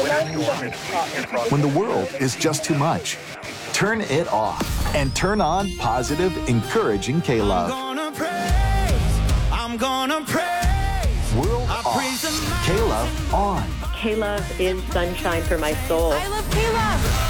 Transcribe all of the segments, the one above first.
When the world is just too much, turn it off and turn on positive, encouraging K-Love. I'm gonna praise. World off. K-Love on. K-Love is sunshine for my soul. I love K-Love.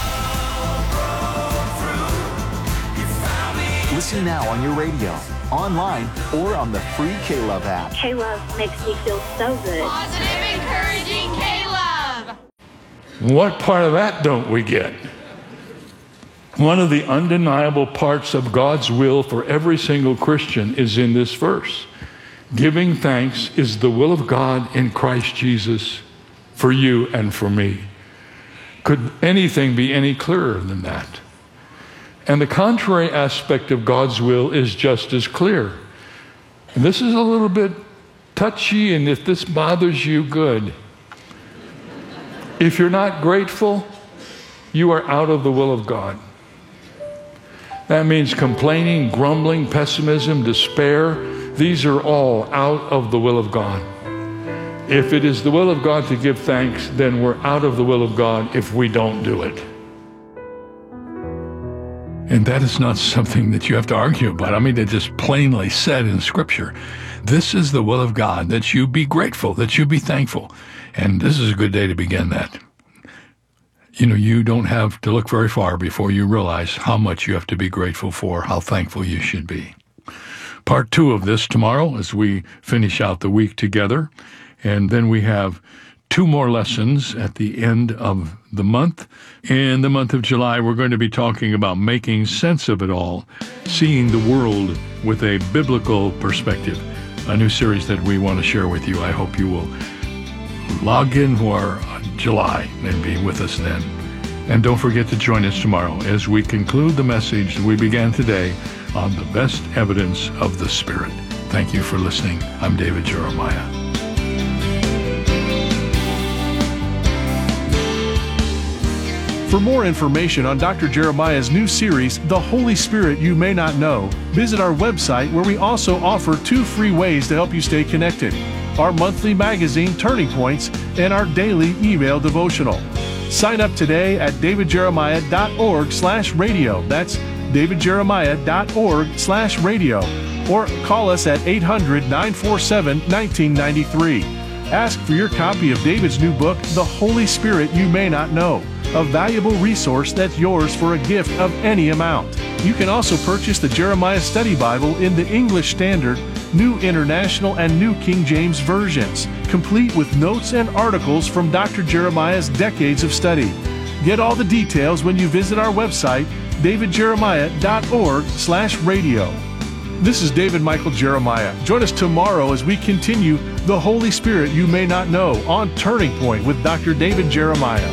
Listen now on your radio, online, or on the free K-Love app. K-Love makes me feel so good. Positive, encouraging K-Love. What part of that don't we get? One of the undeniable parts of God's will for every single Christian is in this verse. Giving thanks is the will of God in Christ Jesus for you and for me. Could anything be any clearer than that? And the contrary aspect of God's will is just as clear. And this is a little bit touchy, and if this bothers you, good. If you're not grateful, you are out of the will of God. That means complaining, grumbling, pessimism, despair. These are all out of the will of God. If it is the will of God to give thanks, then we're out of the will of God if we don't do it. And that is not something that you have to argue about. I mean, it just plainly said in Scripture, this is the will of God, that you be grateful, that you be thankful. And this is a good day to begin that. You know, you don't have to look very far before you realize how much you have to be grateful for, how thankful you should be. Part 2 of this tomorrow as we finish out the week together. And then we have 2 more lessons at the end of the month. In the month of July, we're going to be talking about making sense of it all, seeing the world with a biblical perspective, a new series that we want to share with you. I hope you will log in for July and be with us then. And don't forget to join us tomorrow as we conclude the message that we began today on the best evidence of the Spirit. Thank you for listening. I'm David Jeremiah. For more information on Dr. Jeremiah's new series, The Holy Spirit You May Not Know, visit our website where we also offer 2 free ways to help you stay connected: our monthly magazine, Turning Points, and our daily email devotional. Sign up today at davidjeremiah.org/radio. That's davidjeremiah.org/radio. Or call us at 800-947-1993. Ask for your copy of David's new book, The Holy Spirit You May Not Know, a valuable resource that's yours for a gift of any amount. You can also purchase the Jeremiah Study Bible in the English Standard, New International, and New King James versions, complete with notes and articles from Dr. Jeremiah's decades of study. Get all the details when you visit our website, davidjeremiah.org/radio. This is David Michael Jeremiah. Join us tomorrow as we continue The Holy Spirit You May Not Know on Turning Point with Dr. David Jeremiah.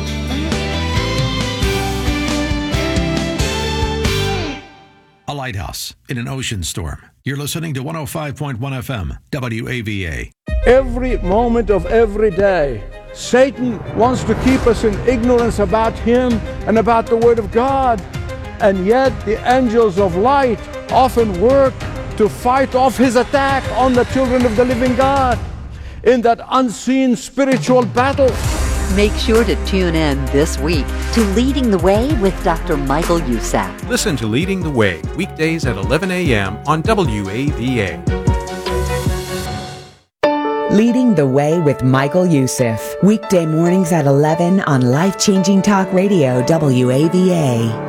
A lighthouse in an ocean storm. You're listening to 105.1 FM, WAVA. Every moment of every day, Satan wants to keep us in ignorance about him and about the Word of God. And yet the angels of light often work to fight off his attack on the children of the living God in that unseen spiritual battle. Make sure to tune in this week to Leading the Way with Dr. Michael Youssef. Listen to Leading the Way weekdays at 11 a.m. on WAVA. Leading the Way with Michael Youssef. Weekday mornings at 11 on Life-Changing Talk Radio, WAVA.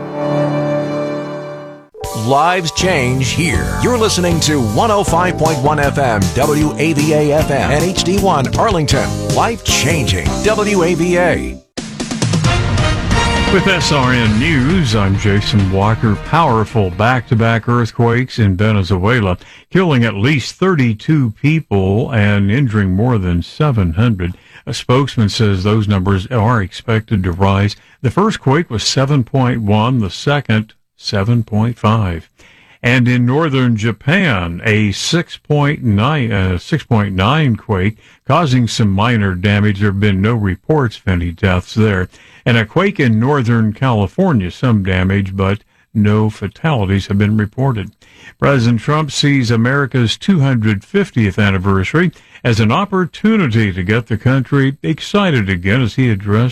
Lives change here. You're listening to 105.1 FM, WAVA FM, and HD1 Arlington. Life-changing WAVA. With SRN News, I'm Jason Walker. Powerful back-to-back earthquakes in Venezuela, killing at least 32 people and injuring more than 700. A spokesman says those numbers are expected to rise. The first quake was 7.1, the second 7.5. And in northern Japan, a 6.9 quake causing some minor damage. There have been no reports of any deaths there. And a quake in northern California, some damage, but no fatalities have been reported. President Trump sees America's 250th anniversary as an opportunity to get the country excited again as he addressed